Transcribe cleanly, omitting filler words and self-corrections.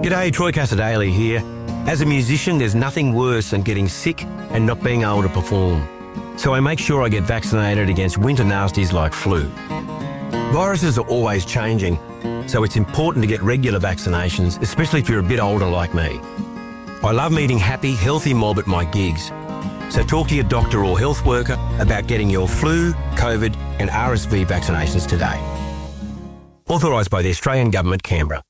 G'day, Troy Casadale here. As a musician, there's nothing worse than getting sick and not being able to perform. So I make sure I get vaccinated against winter nasties like flu. Viruses are always changing, so it's important to get regular vaccinations, especially if you're a bit older like me. I love meeting happy, healthy mob at my gigs. So talk to your doctor or health worker about getting your flu, COVID and RSV vaccinations today. Authorised by the Australian Government, Canberra.